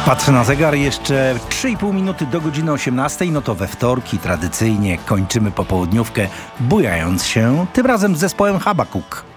Patrzę na zegar, jeszcze 3,5 minuty do godziny 18. No to we wtorki tradycyjnie kończymy popołudniówkę bujając się, tym razem z zespołem Habakuk.